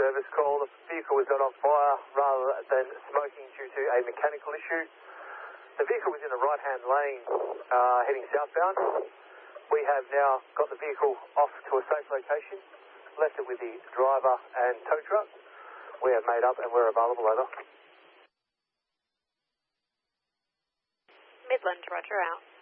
service call. The vehicle was not on fire rather than smoking due to a mechanical issue. The vehicle was in the right-hand lane heading southbound. We have now got the vehicle off to a safe location, left it with the driver and tow truck. We have made up and we're available, over. Midland, roger out.